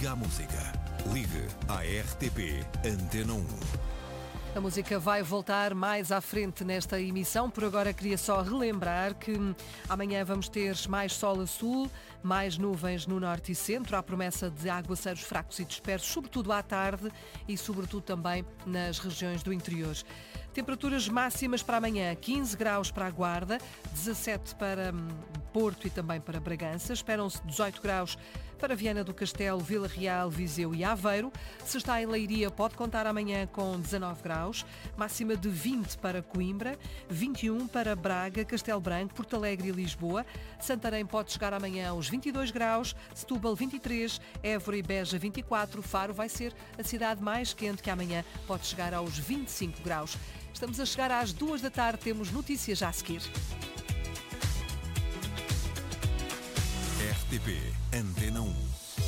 Liga à música. Ligue à RTP Antena 1. A música vai voltar mais à frente nesta emissão. Por agora queria só relembrar que amanhã vamos ter mais sol a sul, mais nuvens no norte e centro. Há promessa de aguaceiros fracos e dispersos, sobretudo à tarde e sobretudo também nas regiões do interior. Temperaturas máximas para amanhã: 15 graus para a Guarda, 17 para Porto e também para Bragança. Esperam-se 18 graus para Viana do Castelo, Vila Real, Viseu e Aveiro. Se está em Leiria, pode contar amanhã com 19 graus. Máxima de 20 para Coimbra, 21 para Braga, Castelo Branco, Porto Alegre e Lisboa. Santarém pode chegar amanhã aos 22 graus, Setúbal 23, Évora e Beja 24. Faro vai ser a cidade mais quente, que amanhã pode chegar aos 25 graus. Estamos a chegar às 2 da tarde, temos notícias já a seguir. RTP Antena 1.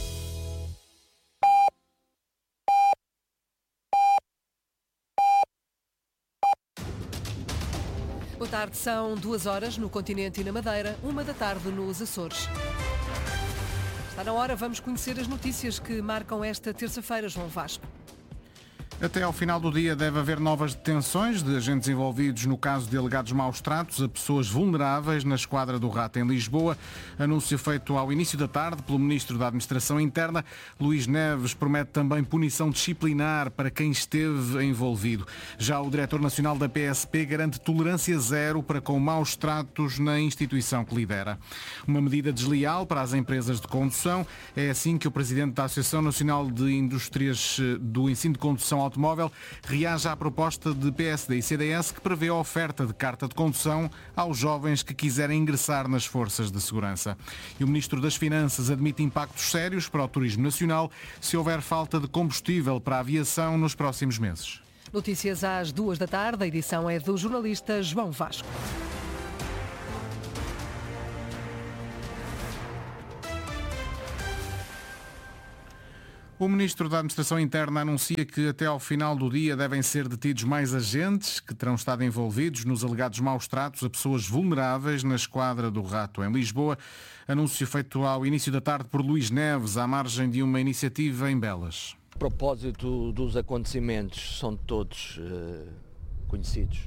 Boa tarde, são 2 horas no continente e na Madeira, 1 da tarde nos Açores. Está na hora, vamos conhecer as notícias que marcam esta terça-feira, João Vasco. Até ao final do dia deve haver novas detenções de agentes envolvidos no caso de alegados maus-tratos a pessoas vulneráveis na Esquadra do Rato em Lisboa. Anúncio feito ao início da tarde pelo Ministro da Administração Interna. Luís Neves promete também punição disciplinar para quem esteve envolvido. Já o Diretor Nacional da PSP garante tolerância zero para com maus-tratos na instituição que lidera. Uma medida desleal para as empresas de condução. É assim que o Presidente da Associação Nacional de Indústrias do Ensino de Condução Automóvel reage à proposta de PSD e CDS que prevê a oferta de carta de condução aos jovens que quiserem ingressar nas forças de segurança. E o Ministro das Finanças admite impactos sérios para o turismo nacional se houver falta de combustível para a aviação nos próximos meses. Notícias às 2 da tarde, a edição é do jornalista João Vasco. O Ministro da Administração Interna anuncia que até ao final do dia devem ser detidos mais agentes que terão estado envolvidos nos alegados maus-tratos a pessoas vulneráveis na Esquadra do Rato em Lisboa. Anúncio feito ao início da tarde por Luís Neves, à margem de uma iniciativa em Belas. A propósito dos acontecimentos, são todos conhecidos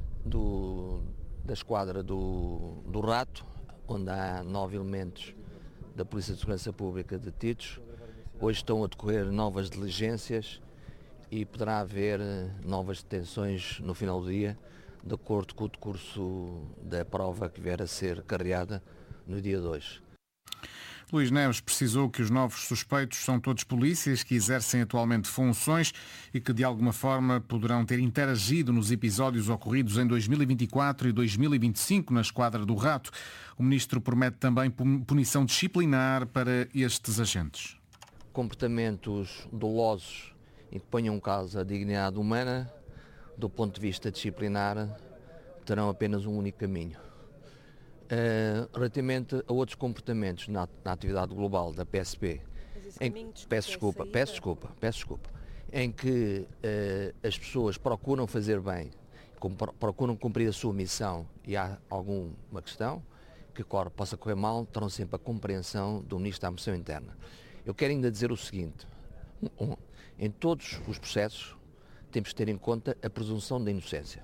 da Esquadra do Rato, onde há 9 elementos da Polícia de Segurança Pública detidos. Hoje estão a decorrer novas diligências e poderá haver novas detenções no final do dia, de acordo com o decurso da prova que vier a ser carreada no dia 2. Luís Neves precisou que os novos suspeitos são todos polícias que exercem atualmente funções e que de alguma forma poderão ter interagido nos episódios ocorridos em 2024 e 2025 na Esquadra do Rato. O Ministro promete também punição disciplinar para estes agentes. Comportamentos dolosos e que ponham em causa a dignidade humana, do ponto de vista disciplinar, terão apenas um único caminho. Relativamente a outros comportamentos na atividade global da PSP, peço desculpa, em que as pessoas procuram fazer bem, procuram cumprir a sua missão e há alguma questão que possa correr mal, terão sempre a compreensão do Ministro da Administração Interna. Eu quero ainda dizer o seguinte: em todos os processos temos que ter em conta a presunção da inocência.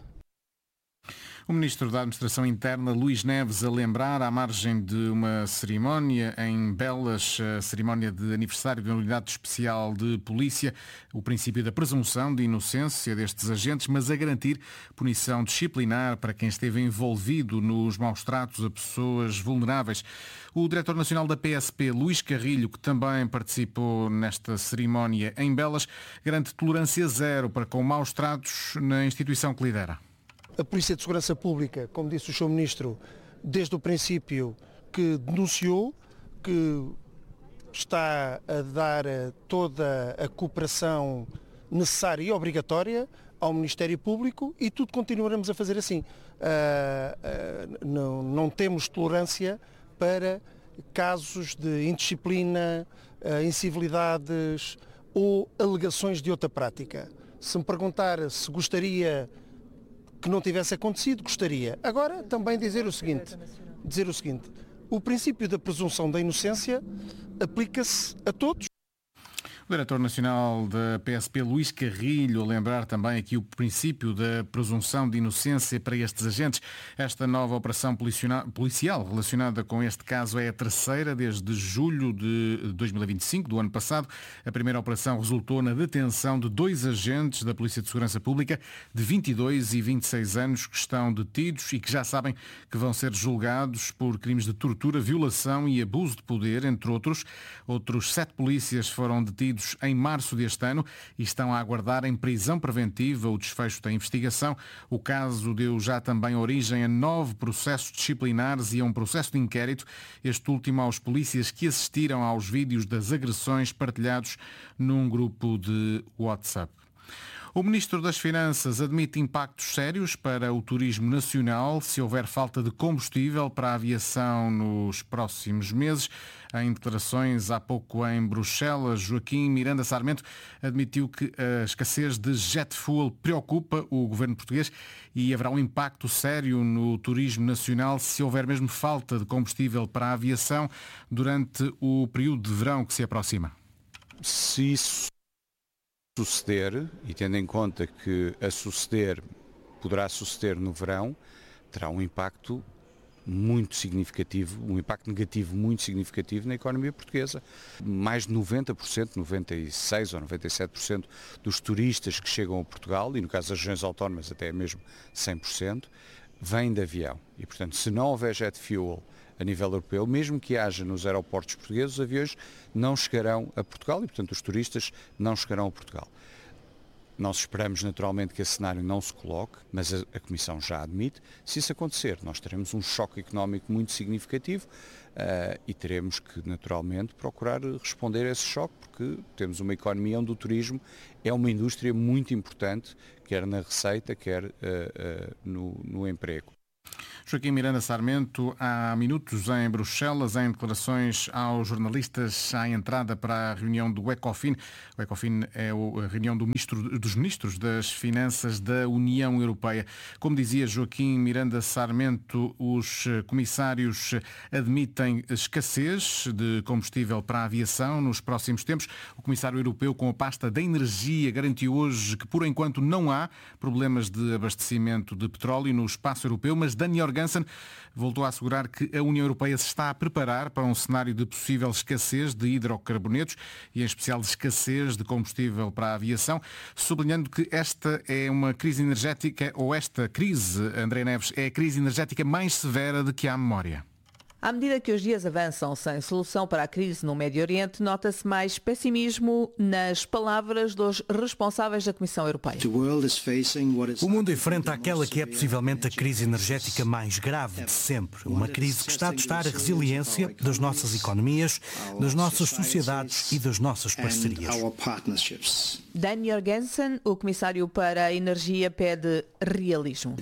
O Ministro da Administração Interna, Luís Neves, a lembrar, à margem de uma cerimónia em Belas, a cerimónia de aniversário da Unidade Especial de Polícia, o princípio da presunção de inocência destes agentes, mas a garantir punição disciplinar para quem esteve envolvido nos maus-tratos a pessoas vulneráveis. O Diretor Nacional da PSP, Luís Carrilho, que também participou nesta cerimónia em Belas, garante tolerância zero para com maus-tratos na instituição que lidera. A Polícia de Segurança Pública, como disse o Sr. Ministro, desde o princípio que denunciou, que está a dar toda a cooperação necessária e obrigatória ao Ministério Público e tudo continuaremos a fazer assim. Não temos tolerância para casos de indisciplina, incivilidades ou alegações de outra prática. Se me perguntar se gostaria que não tivesse acontecido, gostaria. Agora, também dizer o seguinte, o princípio da presunção da inocência aplica-se a todos. O diretor nacional da PSP, Luís Carrilho, a lembrar também aqui o princípio da presunção de inocência para estes agentes. Esta nova operação policial relacionada com este caso é a terceira desde julho de 2025, do ano passado. A primeira operação resultou na detenção de 2 agentes da Polícia de Segurança Pública de 22 e 26 anos que estão detidos e que já sabem que vão ser julgados por crimes de tortura, violação e abuso de poder, entre outros. Outros 7 polícias foram detidos em março deste ano e estão a aguardar em prisão preventiva o desfecho da investigação. O caso deu já também origem a 9 processos disciplinares e a um processo de inquérito, este último aos polícias que assistiram aos vídeos das agressões partilhados num grupo de WhatsApp. O Ministro das Finanças admite impactos sérios para o turismo nacional se houver falta de combustível para a aviação nos próximos meses. Em declarações há pouco em Bruxelas, Joaquim Miranda Sarmento admitiu que a escassez de jet fuel preocupa o governo português e haverá um impacto sério no turismo nacional se houver mesmo falta de combustível para a aviação durante o período de verão que se aproxima. Se isso suceder, e tendo em conta que poderá suceder no verão, terá um impacto muito significativo, um impacto negativo muito significativo na economia portuguesa. Mais de 90%, 96% ou 97% dos turistas que chegam a Portugal, e no caso das regiões autónomas até mesmo 100%, vêm de avião. E, portanto, se não houver jet fuel a nível europeu, mesmo que haja nos aeroportos portugueses, os aviões não chegarão a Portugal e, portanto, os turistas não chegarão a Portugal. Nós esperamos naturalmente que esse cenário não se coloque, mas a Comissão já admite. Se isso acontecer, nós teremos um choque económico muito significativo e teremos que naturalmente procurar responder a esse choque, porque temos uma economia onde o turismo é uma indústria muito importante, quer na receita, quer no emprego. Joaquim Miranda Sarmento, há minutos em Bruxelas, em declarações aos jornalistas à entrada para a reunião do ECOFIN. O ECOFIN é a reunião dos ministros das Finanças da União Europeia. Como dizia Joaquim Miranda Sarmento, os comissários admitem escassez de combustível para a aviação nos próximos tempos. O comissário europeu com a pasta da energia garantiu hoje que, por enquanto, não há problemas de abastecimento de petróleo no espaço europeu, mas Dani Jorgensen voltou a assegurar que a União Europeia se está a preparar para um cenário de possível escassez de hidrocarbonetos e, em especial, de escassez de combustível para a aviação, sublinhando que esta é uma crise energética, ou esta crise, André Neves, é a crise energética mais severa de que há memória. À medida que os dias avançam sem solução para a crise no Médio Oriente, nota-se mais pessimismo nas palavras dos responsáveis da Comissão Europeia. O mundo enfrenta aquela que é possivelmente a crise energética mais grave de sempre. Uma crise que está a testar a resiliência das nossas economias, das nossas sociedades e das nossas parcerias. Dani Jorgensen, o Comissário para a Energia, pede realismo.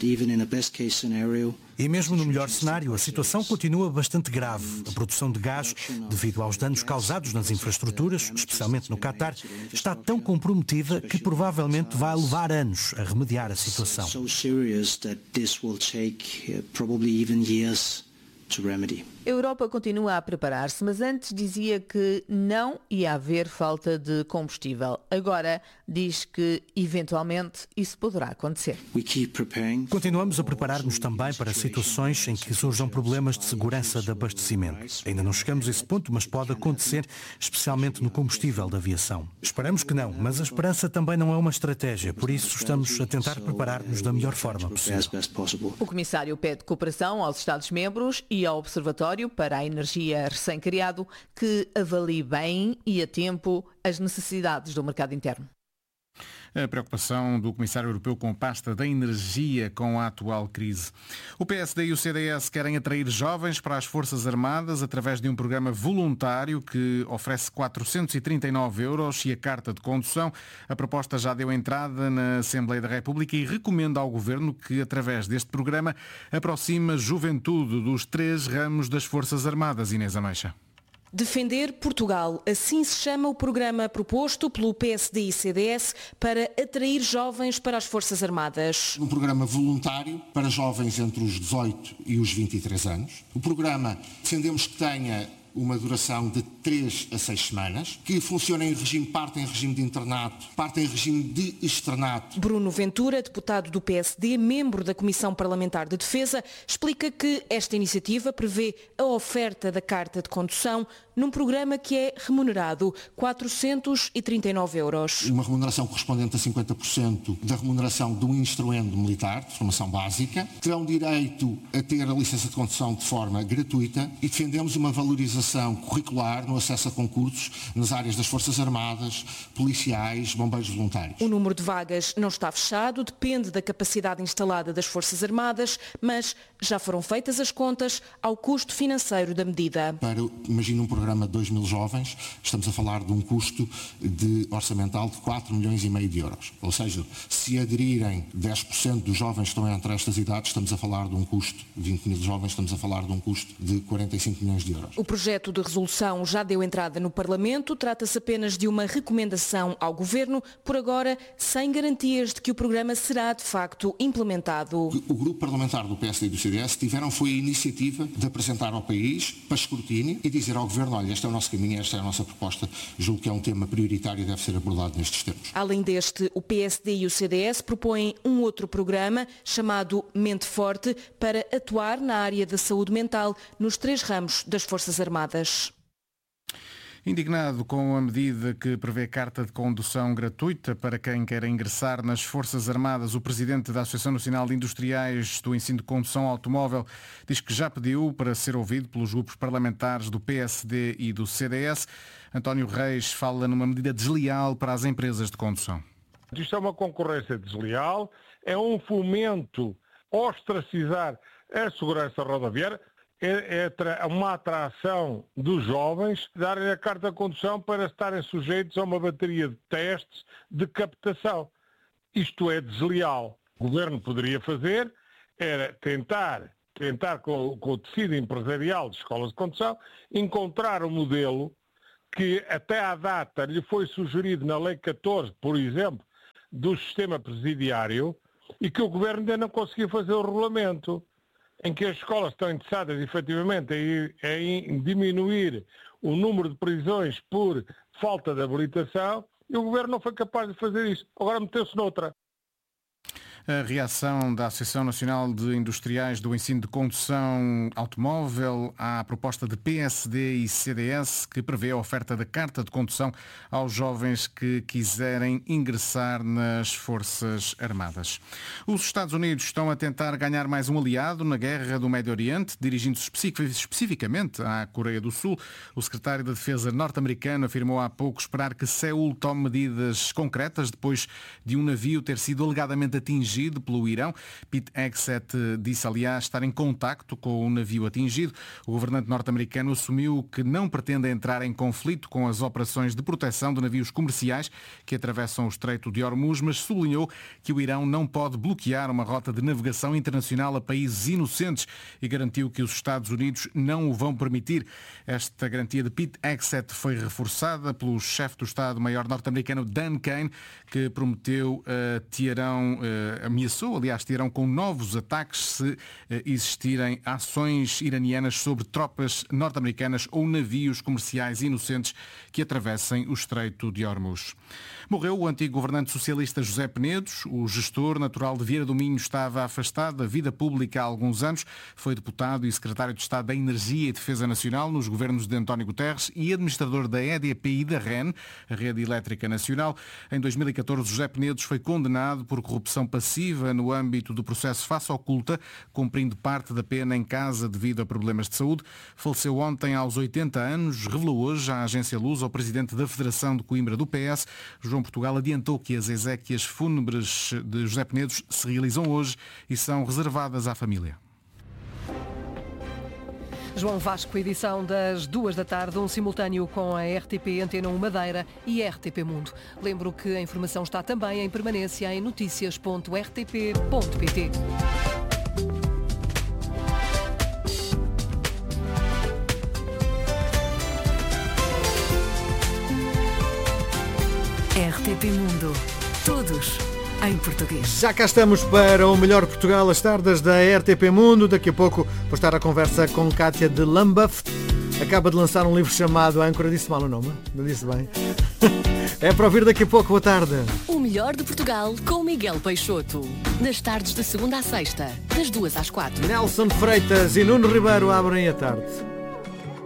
E mesmo no melhor cenário, a situação continua bastante grave. A produção de gás, devido aos danos causados nas infraestruturas, especialmente no Qatar, está tão comprometida que provavelmente vai levar anos a remediar a situação. A Europa continua a preparar-se, mas antes dizia que não ia haver falta de combustível. Agora diz que, eventualmente, isso poderá acontecer. Continuamos a preparar-nos também para situações em que surjam problemas de segurança de abastecimento. Ainda não chegamos a esse ponto, mas pode acontecer, especialmente no combustível da aviação. Esperamos que não, mas a esperança também não é uma estratégia, por isso estamos a tentar preparar-nos da melhor forma possível. O Comissário pede cooperação aos Estados-membros e ao Observatório para a Energia recém-criado que avalie bem e a tempo as necessidades do mercado interno. A preocupação do Comissário Europeu com a pasta da energia com a atual crise. O PSD e o CDS querem atrair jovens para as Forças Armadas através de um programa voluntário que oferece 439 € e a carta de condução. A proposta já deu entrada na Assembleia da República e recomenda ao Governo que, através deste programa, aproxime a juventude dos 3 ramos das Forças Armadas. Inês Ameixa. Defender Portugal, assim se chama o programa proposto pelo PSD e CDS para atrair jovens para as Forças Armadas. Um programa voluntário para jovens entre os 18 e os 23 anos. O programa defendemos que tenha uma duração de 3 a 6 semanas, que funciona em regime, parte em regime de internato, parte em regime de externato. Bruno Ventura, deputado do PSD, membro da Comissão Parlamentar de Defesa, explica que esta iniciativa prevê a oferta da carta de condução num programa que é remunerado 439 €. Uma remuneração correspondente a 50% da remuneração do instruendo militar, de formação básica. Terão direito a ter a licença de condução de forma gratuita e defendemos uma valorização curricular no acesso a concursos nas áreas das Forças Armadas, policiais, bombeiros voluntários. O número de vagas não está fechado, depende da capacidade instalada das Forças Armadas, mas já foram feitas as contas ao custo financeiro da medida. Imagina um programa de 2.000 jovens, estamos a falar de um custo orçamental de 4,5 milhões de euros. Ou seja, se aderirem 10% dos jovens que estão entre estas idades, estamos a falar de um custo, 20.000 jovens, estamos a falar de um custo de 45 milhões de euros. O projeto de resolução já deu entrada no Parlamento, trata-se apenas de uma recomendação ao Governo, por agora sem garantias de que o programa será de facto implementado. O grupo parlamentar do PSD e do CDS tiveram foi a iniciativa de apresentar ao país para escrutínio e dizer ao Governo, olha, este é o nosso caminho, esta é a nossa proposta, julgo que é um tema prioritário e deve ser abordado nestes termos. Além deste, o PSD e o CDS propõem um outro programa chamado Mente Forte para atuar na área da saúde mental nos 3 ramos das Forças Armadas. Indignado com a medida que prevê carta de condução gratuita para quem quer ingressar nas Forças Armadas, o presidente da Associação Nacional de Industriais do Ensino de Condução Automóvel diz que já pediu para ser ouvido pelos grupos parlamentares do PSD e do CDS. António Reis fala numa medida desleal para as empresas de condução. Isto é uma concorrência desleal, é um fomento a ostracizar a segurança rodoviária. É uma atração dos jovens darem a carta de condução para estarem sujeitos a uma bateria de testes de captação. Isto é desleal. O Governo poderia fazer era tentar com o tecido empresarial de escolas de condução, encontrar um modelo que até à data lhe foi sugerido na Lei 14, por exemplo, do sistema presidiário, e que o Governo ainda não conseguiu fazer o regulamento, em que as escolas estão interessadas efetivamente em diminuir o número de prisões por falta de habilitação, e o Governo não foi capaz de fazer isso. Agora meteu-se noutra. A reação da Associação Nacional de Industriais do Ensino de Condução Automóvel à proposta de PSD e CDS que prevê a oferta da carta de condução aos jovens que quiserem ingressar nas Forças Armadas. Os Estados Unidos estão a tentar ganhar mais um aliado na guerra do Médio Oriente, dirigindo-se especificamente à Coreia do Sul. O secretário da Defesa norte-americano afirmou há pouco esperar que Seul tome medidas concretas depois de um navio ter sido alegadamente atingido pelo Irão. Pete Hegseth disse, aliás, estar em contacto com o navio atingido. O governante norte-americano assumiu que não pretende entrar em conflito com as operações de proteção de navios comerciais que atravessam o Estreito de Hormuz, mas sublinhou que o Irão não pode bloquear uma rota de navegação internacional a países inocentes e garantiu que os Estados Unidos não o vão permitir. Esta garantia de Pete Hegseth foi reforçada pelo chefe do Estado-Maior norte-americano Dan Kane, que prometeu ameaçou Teherão com novos ataques se existirem ações iranianas sobre tropas norte-americanas ou navios comerciais inocentes que atravessem o Estreito de Hormuz. Morreu o antigo governante socialista José Penedos. O gestor natural de Vieira do Minho estava afastado da vida pública há alguns anos. Foi deputado e secretário de Estado da Energia e Defesa Nacional nos governos de António Guterres e administrador da EDP e da REN, a Rede Elétrica Nacional. Em 2014, José Penedos foi condenado por corrupção passiva no âmbito do processo Face Oculta, cumprindo parte da pena em casa devido a problemas de saúde. Faleceu ontem aos 80 anos, revelou hoje à agência Luz ao presidente da Federação de Coimbra do PS. João Portugal adiantou que as exéquias fúnebres de José Penedos se realizam hoje e são reservadas à família. João Vasco, edição das 2 da tarde, um simultâneo com a RTP Antena 1 Madeira e RTP Mundo. Lembro que a informação está também em permanência em noticias.rtp.pt. RTP Mundo. Todos em português. Já cá estamos para o melhor Portugal, as tardes da RTP Mundo. Daqui a pouco vou estar a conversa com Cátia de Lambaff. Acaba de lançar um livro chamado Âncora. Disse mal o nome? Não disse bem? É para ouvir daqui a pouco. Boa tarde. O melhor de Portugal com Miguel Peixoto. Nas tardes de segunda à sexta, das 2 às 4. Nelson Freitas e Nuno Ribeiro abrem a tarde.